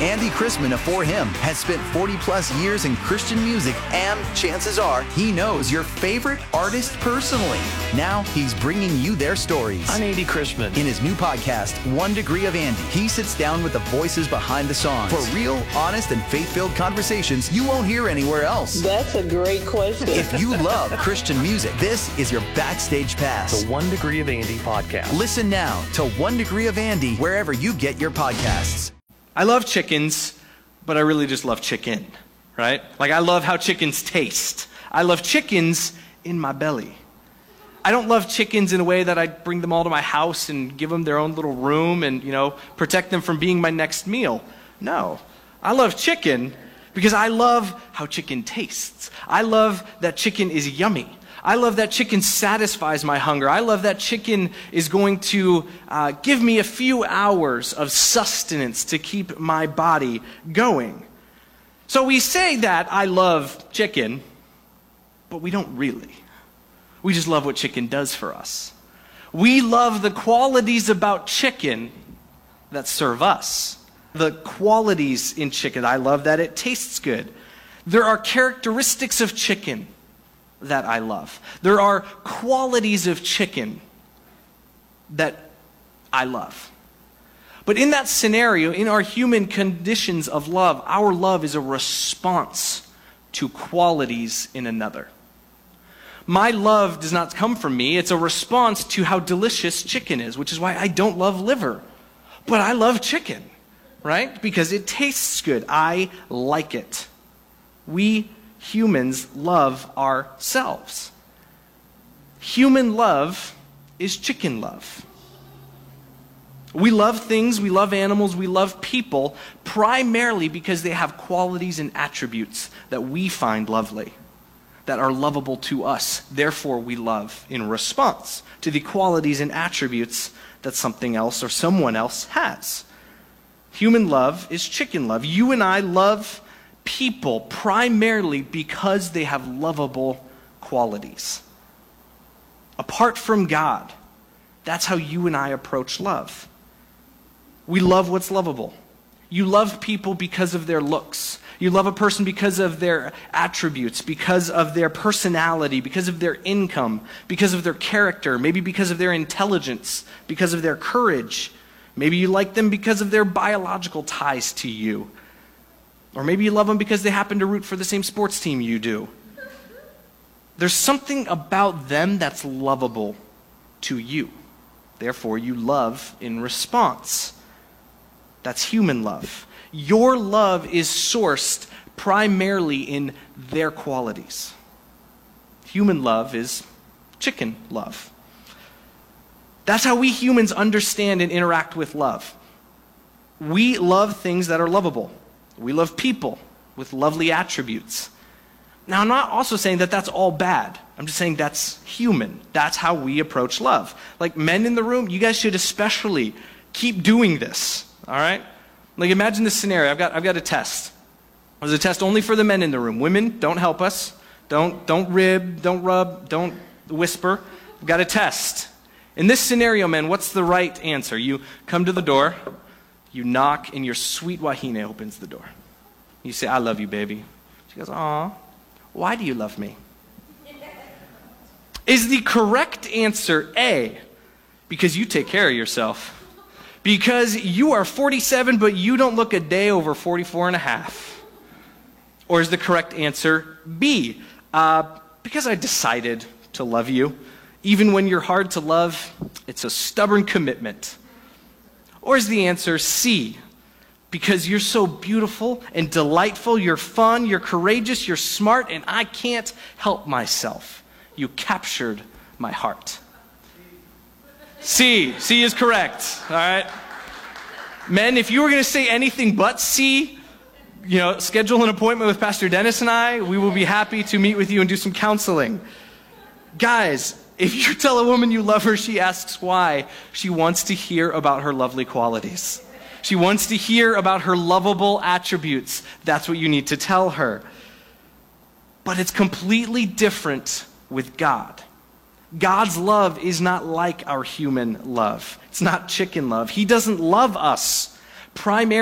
Andy Chrisman of For Him has spent 40 plus years in Christian music, and chances are he knows your favorite artist personally. Now he's bringing you their stories. I'm Andy Chrisman. In his new podcast, 1 Degree of Andy, he sits down with the voices behind the songs for real, honest, and faith-filled conversations you won't hear anywhere else. That's a great question. If you love Christian music, this is your backstage pass. The 1 Degree of Andy podcast. Listen now to 1 Degree of Andy wherever you get your podcasts. I love chickens, but I really just love chicken, right? Like, I love how chickens taste. I love chickens in my belly. I don't love chickens in a way that I bring them all to my house and give them their own little room and, protect them from being my next meal. No. I love chicken because I love how chicken tastes. I love that chicken is yummy. I love that chicken satisfies my hunger. I love that chicken is going to give me a few hours of sustenance to keep my body going. So we say that I love chicken, but we don't really. We just love what chicken does for us. We love the qualities about chicken that serve us. The qualities in chicken. I love that it tastes good. There are characteristics of chicken that I love. There are qualities of chicken that I love. But in that scenario, in our human conditions of love, our love is a response to qualities in another. My love does not come from me. It's a response to how delicious chicken is, which is why I don't love liver. But I love chicken, right? Because it tastes good. I like it. We humans love ourselves. Human love is chicken love. We love things, we love animals, we love people primarily because they have qualities and attributes that we find lovely, that are lovable to us. Therefore, we love in response to the qualities and attributes that something else or someone else has. Human love is chicken love. You and I love people primarily because they have lovable qualities. Apart from God, that's how you and I approach love. We love what's lovable. You love people because of their looks. You love a person because of their attributes, because of their personality, because of their income, because of their character, maybe because of their intelligence, because of their courage. Maybe you like them because of their biological ties to you. Or maybe you love them because they happen to root for the same sports team you do. There's something about them that's lovable to you. Therefore, you love in response. That's human love. Your love is sourced primarily in their qualities. Human love is chicken love. That's how we humans understand and interact with love. We love things that are lovable. We love people with lovely attributes. Now, I'm not also saying that that's all bad. I'm just saying that's human. That's how we approach love. Like, men in the room, you guys should especially keep doing this, all right? Like, imagine this scenario. I've got a test. There's a test only for the men in the room. Women, don't help us. Don't rib, don't rub, don't whisper. I've got a test. In this scenario, men, what's the right answer? You come to the door. You knock, and your sweet Wahine opens the door. You say, "I love you, baby." She goes, "Aw, why do you love me?" Is the correct answer A, because you take care of yourself? Because you are 47, but you don't look a day over 44 and a half? Or is the correct answer B, because I decided to love you? Even when you're hard to love, it's a stubborn commitment. Or is the answer C, because you're so beautiful and delightful, you're fun, you're courageous, you're smart, and I can't help myself. You captured my heart. C is correct, all right? Men, if you were going to say anything but C, schedule an appointment with Pastor Dennis and I. We will be happy to meet with you and do some counseling. Guys, if you tell a woman you love her, she asks why. She wants to hear about her lovely qualities. She wants to hear about her lovable attributes. That's what you need to tell her. But it's completely different with God. God's love is not like our human love. It's not chicken love. He doesn't love us primarily